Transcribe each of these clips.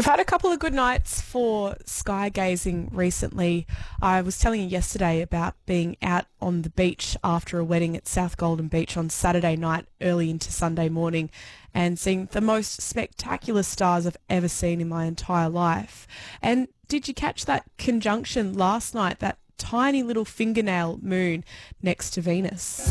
had a couple of good nights for sky gazing recently. I was telling you yesterday about being out on the beach after a wedding at South Golden Beach on Saturday night, early into Sunday morning, and seeing the most spectacular stars I've ever seen in my entire life. And did you catch that conjunction last night, that tiny little fingernail moon next to Venus?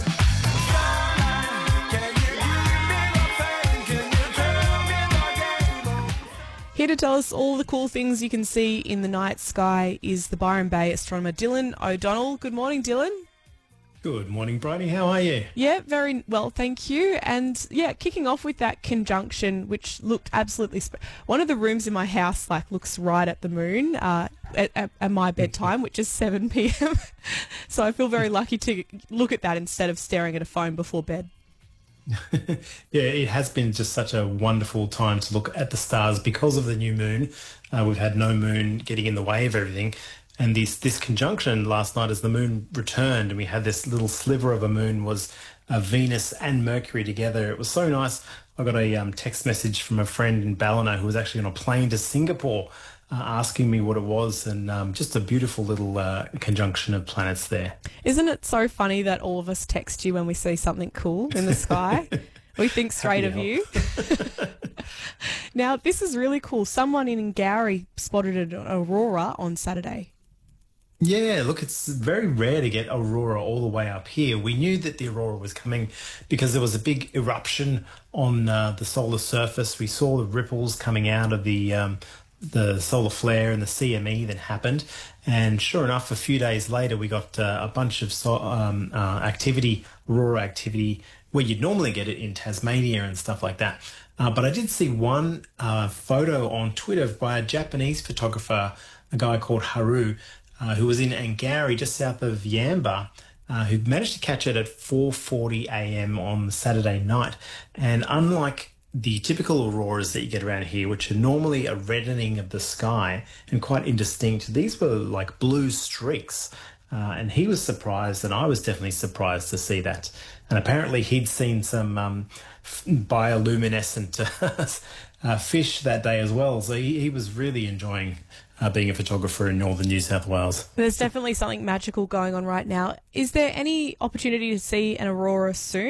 Here to tell us all the cool things you can see in the night sky is the Byron Bay astronomer Dylan O'Donnell. Good morning, Dylan. Good morning, Bridie. How are you? Yeah, very well, thank you. And yeah, kicking off with that conjunction, which looked absolutely... one of the rooms in my house looks right at the moon at my bedtime, which is 7 p.m. So I feel very lucky to look at that instead of staring at a phone before bed. Yeah, it has been just such a wonderful time to look at the stars because of the new moon. We've had no moon getting in the way of everything. And this conjunction last night as the moon returned and we had this little sliver of a moon was Venus and Mercury together. It was so nice. I got a text message from a friend in Ballina who was actually on a plane to Singapore asking me what it was, and just a beautiful little conjunction of planets there. Isn't it so funny that all of us text you when we see something cool in the sky? We think straight of you. Now, this is really cool. Someone in Ngowrie spotted an aurora on Saturday. Yeah, look, it's very rare to get aurora all the way up here. We knew that the aurora was coming because there was a big eruption on the solar surface. We saw the ripples coming out of the solar flare and the CME that happened. And sure enough, a few days later, we got a bunch of aurora activity, where you'd normally get it in Tasmania and stuff like that. But I did see one photo on Twitter by a Japanese photographer, a guy called Haru, who was in Angari, just south of Yamba, who managed to catch it at 4:40 a.m. on Saturday night. And unlike the typical auroras that you get around here, which are normally a reddening of the sky and quite indistinct, these were like blue streaks. And he was surprised, and I was definitely surprised to see that. And apparently he'd seen some bioluminescent fish that day as well. So he was really enjoying being a photographer in northern New South Wales. There's definitely something magical going on right now. Is there any opportunity to see an aurora soon?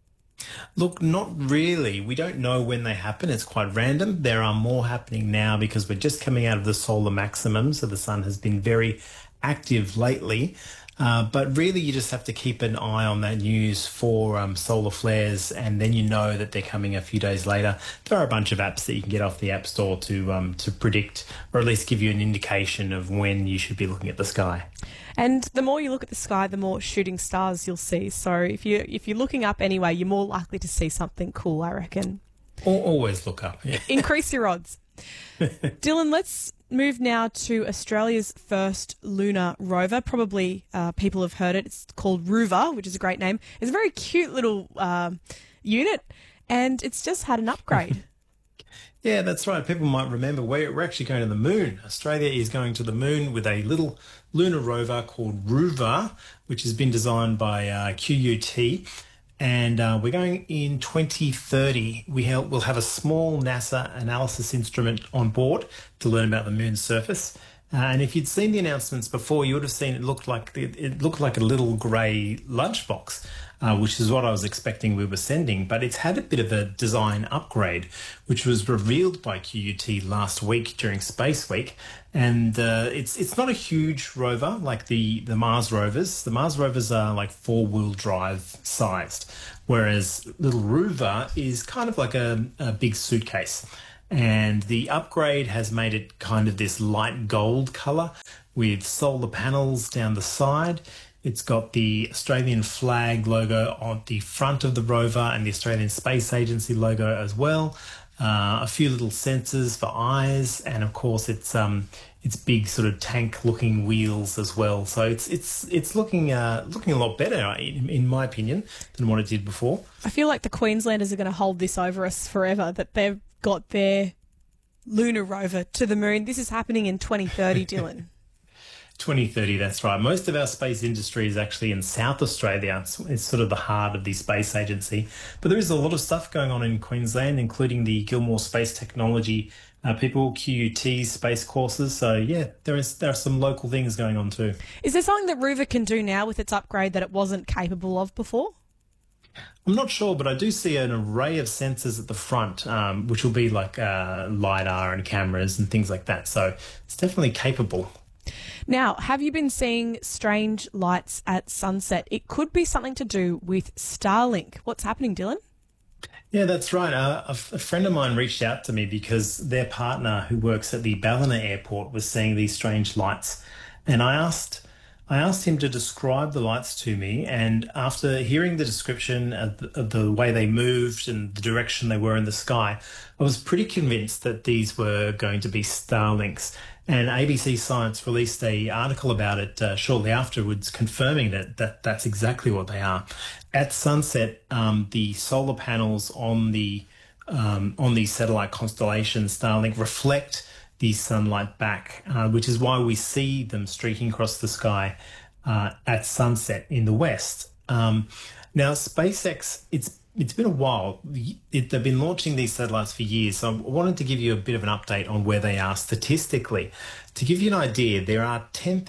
Look, not really. We don't know when they happen. It's quite random. There are more happening now because we're just coming out of the solar maximum, so the sun has been very active lately. But really, you just have to keep an eye on that news for solar flares, and then you know that they're coming a few days later. There are a bunch of apps that you can get off the App Store to predict, or at least give you an indication of when you should be looking at the sky. And the more you look at the sky, the more shooting stars you'll see. So if you're looking up anyway, you're more likely to see something cool, I reckon. Always look up. Yeah. Increase your odds. Dylan, let's move now to Australia's first lunar rover. Probably people have heard it. It's called Rover, which is a great name. It's a very cute little unit, and it's just had an upgrade. Yeah, that's right. People might remember we're actually going to the moon. Australia is going to the moon with a little lunar rover called Rover, which has been designed by QUT. And we're going in 2030. We'll have a small NASA analysis instrument on board to learn about the moon's surface. And if you'd seen the announcements before, you would have seen it looked like a little grey lunchbox, which is what I was expecting we were sending. But it's had a bit of a design upgrade, which was revealed by QUT last week during Space Week. And it's not a huge rover like the Mars rovers. The Mars rovers are like 4-wheel drive sized, whereas little Rover is kind of like a big suitcase. And the upgrade has made it kind of this light gold colour with solar panels down the side. It's got the Australian flag logo on the front of the rover and the Australian Space Agency logo as well. A few little sensors for eyes, and of course its big sort of tank-looking wheels as well. So it's looking a lot better in my opinion than what it did before. I feel like the Queenslanders are going to hold this over us forever, that they've got their lunar rover to the moon. This is happening in 2030, Dylan. 2030, that's right. Most of our space industry is actually in South Australia. It's sort of the heart of the space agency. But there is a lot of stuff going on in Queensland, including the Gilmore Space Technology people, QUT space courses. So yeah, there are some local things going on too. Is there something that Rover can do now with its upgrade that it wasn't capable of before? I'm not sure, but I do see an array of sensors at the front, which will be like LiDAR and cameras and things like that. So it's definitely capable. Now, have you been seeing strange lights at sunset? It could be something to do with Starlink. What's happening, Dylan? Yeah, that's right. A friend of mine reached out to me because their partner, who works at the Ballina Airport, was seeing these strange lights, and I asked him to describe the lights to me. And after hearing the description of the way they moved and the direction they were in the sky, I was pretty convinced that these were going to be Starlinks. And ABC Science released an article about it shortly afterwards, confirming that that's exactly what they are. At sunset, the solar panels on the satellite constellation Starlink reflect the sunlight back, which is why we see them streaking across the sky at sunset in the west. Now, SpaceX, it's been a while. They've been launching these satellites for years, so I wanted to give you a bit of an update on where they are statistically. To give you an idea, there are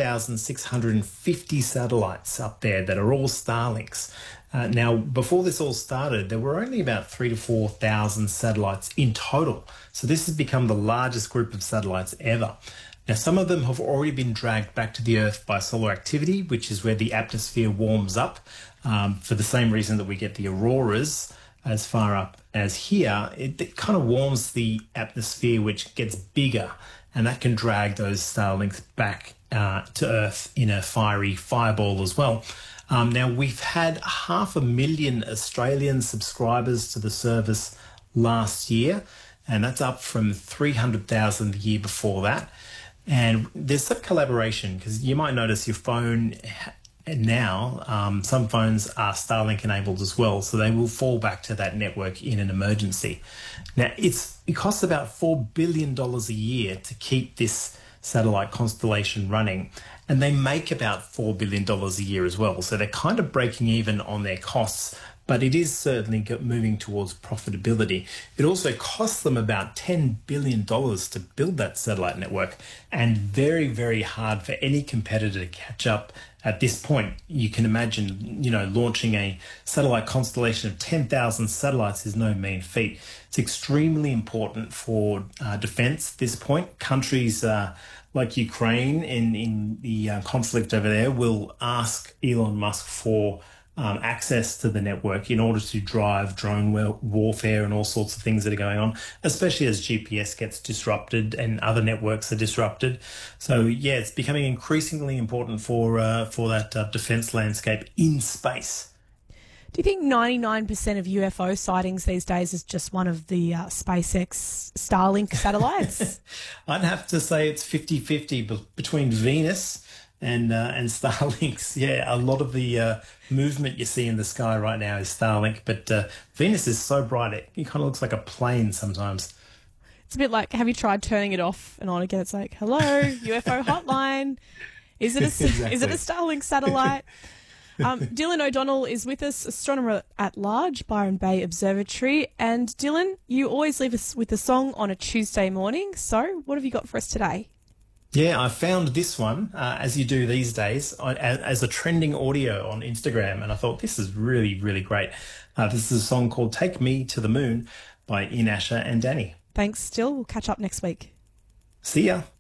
10,650 satellites up there that are all Starlinks. Now, before this all started, there were only about 3,000 to 4,000 satellites in total. So this has become the largest group of satellites ever. Now, some of them have already been dragged back to the Earth by solar activity, which is where the atmosphere warms up. For the same reason that we get the auroras as far up as here, it kind of warms the atmosphere, which gets bigger, and that can drag those Starlinks back to Earth in a fiery fireball as well. Now, we've had 500,000 Australian subscribers to the service last year, and that's up from 300,000 the year before that. And there's some collaboration, because you might notice your phone now, some phones are Starlink enabled as well, so they will fall back to that network in an emergency. Now, it costs about $4 billion a year to keep this satellite constellation running, and they make about $4 billion a year as well. So they're kind of breaking even on their costs, but it is certainly moving towards profitability. It also costs them about $10 billion to build that satellite network, and very, very hard for any competitor to catch up at this point. You can imagine, launching a satellite constellation of 10,000 satellites is no mean feat. It's extremely important for defense at this point. Countries like Ukraine in the conflict over there will ask Elon Musk for access to the network in order to drive drone warfare and all sorts of things that are going on, especially as GPS gets disrupted and other networks are disrupted. So yeah, it's becoming increasingly important for that defense landscape in space. Do you think 99% of UFO sightings these days is just one of the SpaceX Starlink satellites? I'd have to say it's 50-50 between Venus and Starlinks. Yeah, a lot of the movement you see in the sky right now is Starlink, but Venus is so bright it kind of looks like a plane sometimes. It's a bit like, have you tried turning it off and on again? It's like, hello, UFO hotline. Is it a Starlink satellite? Dylan O'Donnell is with us, astronomer at large, Byron Bay Observatory. And Dylan, you always leave us with a song on a Tuesday morning. So what have you got for us today? Yeah, I found this one, as you do these days, as a trending audio on Instagram, and I thought this is really, really great. This is a song called Take Me to the Moon by Ian Asher and Danny. Thanks, Still. We'll catch up next week. See ya.